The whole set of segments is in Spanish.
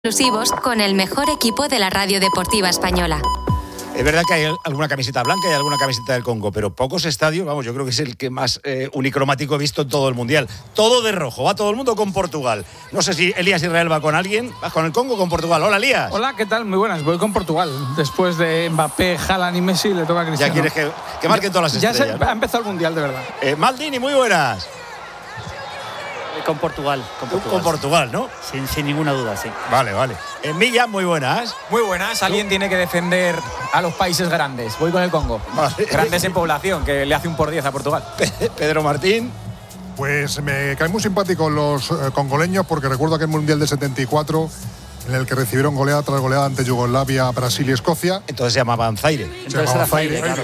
exclusivos con el mejor equipo de la radio deportiva española. Es verdad que hay alguna camiseta blanca y alguna camiseta del Congo, pero pocos estadios, vamos, yo creo que es el que más unicromático he visto en todo el Mundial. Todo de rojo, va todo el mundo con Portugal. No sé si Elías Israel va con alguien, ¿vas con el Congo o con Portugal? Hola, Elías. Hola, ¿qué tal? Muy buenas, voy con Portugal. Después de Mbappé, Haaland y Messi, le toca a Cristiano. Ya quieres que marquen todas las estrellas, ¿no? Ha empezado el Mundial, de verdad. Maldini, muy buenas. Con Portugal. Con Portugal, ¿no? Sin ninguna duda, sí. Vale. Milla, muy buenas. Muy buenas. Alguien tiene que defender a los países grandes. Voy con el Congo. Vale. Grandes en población, que le hace un por 10 a Portugal. Pedro Martín. Pues me caen muy simpáticos los congoleños, porque recuerdo aquel Mundial del 74 en el que recibieron goleada tras goleada ante Yugoslavia, Brasil y Escocia. Entonces se llamaban Zaire. Claro.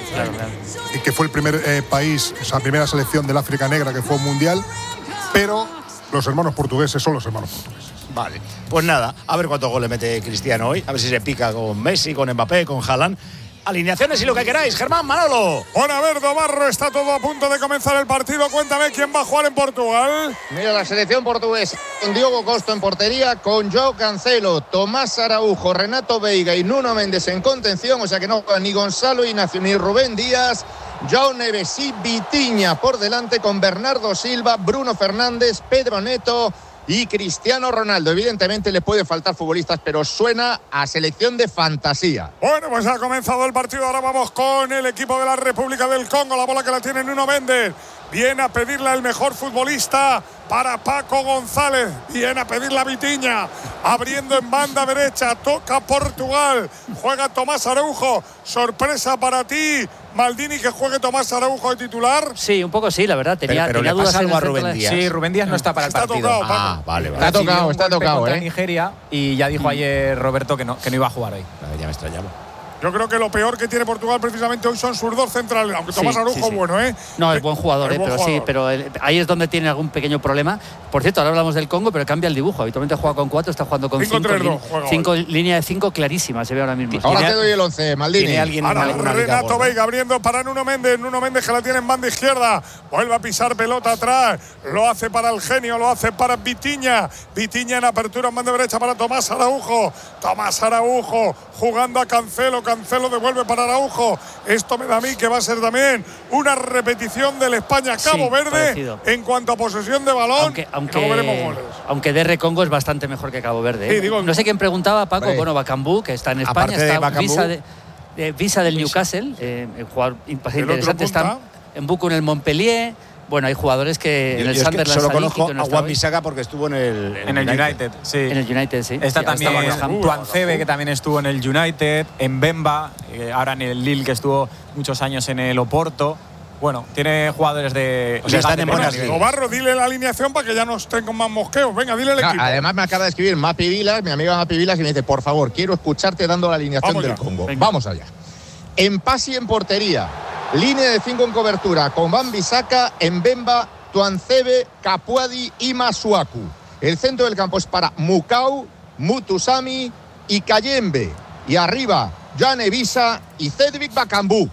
Y que fue el primer país, esa primera selección del África Negra que fue un mundial. Pero los hermanos portugueses son los hermanos portugueses. Vale, pues nada, a ver cuántos goles mete Cristiano hoy, a ver si se pica con Messi, con Mbappé, con Haaland. Alineaciones y lo que queráis. Germán, Manolo. Bueno, a ver, Domarro, está todo a punto de comenzar el partido. Cuéntame quién va a jugar en Portugal. Mira, la selección portuguesa con Diogo Costa en portería, con João Cancelo, Tomás Araujo, Renato Veiga y Nuno Méndez en contención. O sea que no juegan ni Gonzalo Ignacio ni Rubén Díaz. João Neves y Vitinha por delante, con Bernardo Silva, Bruno Fernández, Pedro Neto y Cristiano Ronaldo. Evidentemente le puede faltar futbolistas, pero suena a selección de fantasía. Bueno, pues ha comenzado el partido. Ahora vamos con el equipo de la República del Congo. La bola que la tiene Nuno Méndez. Viene a pedirle el mejor futbolista para Paco González. Viene a pedirle a Vitinha. Abriendo en banda derecha. Toca Portugal. Juega Tomás Araujo. Sorpresa para ti, Maldini, que juegue Tomás Araujo de titular. Sí, un poco sí, la verdad. Tenía le dudas pasa en algo a el Rubén centro. Díaz. Sí, Rubén Díaz no está para el partido. Tocado, Paco. Vale. Está tocado, contra Nigeria, y ya dijo ayer Roberto que no iba a jugar hoy. Ya me extrañaba. Yo creo que lo peor que tiene Portugal precisamente hoy son sus dos centrales, aunque Tomás Araujo, sí. bueno, ¿eh? No, es buen jugador, es buen pero jugador. sí, pero ahí es donde tiene algún pequeño problema. Por cierto, ahora hablamos del Congo, pero cambia el dibujo. Habitualmente juega con 4, está jugando con 5. Línea de 5 clarísima, se ve ahora mismo. Ahora te doy el 11, Maldini. ¿Tiene alguien Ahora una Renato Veiga abriendo para Nuno Méndez. Nuno Méndez, que la tiene en banda izquierda. Vuelve a pisar pelota atrás. Lo hace para el genio, lo hace para Vitinha. Vitinha en apertura en banda derecha para Tomás Araujo. Tomás Araujo jugando a Cancelo. Cancelo devuelve para Araujo. Esto me da a mí que va a ser también una repetición del España-Cabo Verde parecido. En cuanto a posesión de balón. Luego veremos goles. Aunque DR Congo es bastante mejor que Cabo Verde. Sí, digo, no sé quién preguntaba, Paco. Bueno, Bakambu, que está en España, está visa del Newcastle, el jugador interesante, está en Buco en el Montpellier. Bueno, hay jugadores que en el Sunderland solo conozco no a Wan Bissaka porque estuvo en el United. Sí. En el United, sí. Está también Tuancebe, que West también estuvo en el United, en Bemba, ahora en el Lille, que estuvo muchos años en el Oporto. Bueno, tiene jugadores de... O sea, están en buenas ligas. Novarro, dile la alineación para que ya no estén con más mosqueos. Venga, dile el equipo. Además me acaba de escribir Mapi Vilas, mi amiga Mapi Vilas, y me dice, por favor, quiero escucharte dando la alineación Vamos del ya. Congo. Venga. Vamos allá. Empasi en portería. Línea de 5 en cobertura, con Wan Bissaka, Mbemba, Tuancebe, Capuadi y Masuaku. El centro del campo es para Mukau, Mutusami y Kayembe. Y arriba, Jan Evisa y Cedric Bakambu.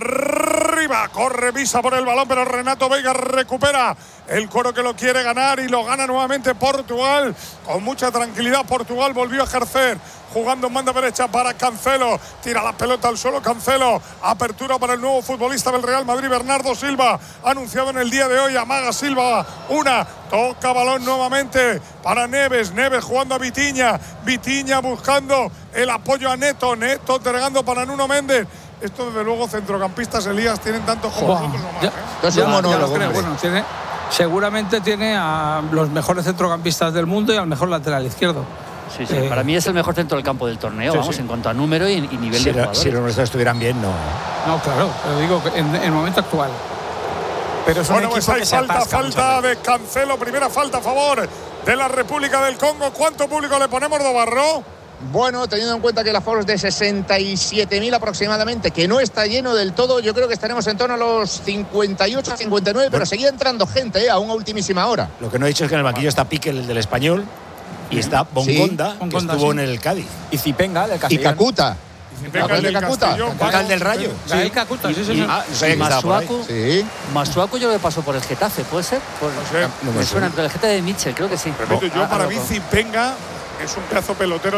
Arriba, corre Visa por el balón, pero Renato Veiga recupera el Coro, que lo quiere ganar y lo gana nuevamente Portugal. Con mucha tranquilidad Portugal volvió a ejercer, jugando en banda derecha para Cancelo. Tira la pelota al suelo Cancelo. Apertura para el nuevo futbolista del Real Madrid, Bernardo Silva. Anunciado en el día de hoy, amaga Silva. Toca balón nuevamente para Neves. Neves jugando a Vitinha. Vitinha buscando el apoyo a Neto. Neto entregando para Nuno Méndez. Esto, desde luego, centrocampistas, Elías, tienen tantos como nosotros o más. Esto es un monólogo. Bueno, seguramente tiene a los mejores centrocampistas del mundo y al mejor lateral izquierdo. Sí. Para mí es el mejor centro del campo del torneo, en cuanto a número y nivel de jugadores. Si los nuestros estuvieran bien, no. No, claro, pero digo que en el momento actual. Pero es un equipo pues hay que se atasca falta de Cancelo. Primera falta a favor de la República del Congo. ¿Cuánto público le ponemos, Dobarro? Bueno, teniendo en cuenta que el aforo es de 67.000 aproximadamente, que no está lleno del todo, yo creo que estaremos en torno a los 58, 59, pero seguía entrando gente a una ultimísima hora. Lo que no he dicho es que en el banquillo está Piqué, el del Español, y está Bongonda, que estuvo en el Cádiz. Y Zipenga, del Castellón. Y Cacuta. Gael del Castellón, Gael del Rayo. Gael Cacuta, sí, señor. No sabía que estaba por ahí. Sí. Masuaku yo creo que pasó por el Getafe, ¿puede ser? No sé. Me suena, pero el Getafe de Mitchell, creo que sí. Repito, yo para mí Zipenga es un pedazo pelotero.